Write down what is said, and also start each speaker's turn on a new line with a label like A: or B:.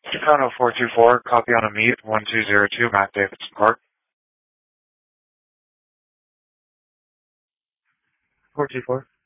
A: Chicano 424, copy on a meet 1202, Matt Davidson Park. 424.